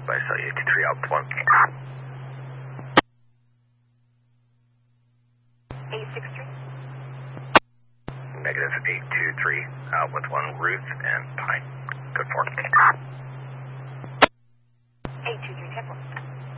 I saw you 23 out 1. 863. Negative 823 out with 1 Ruth and Pine. Good morning.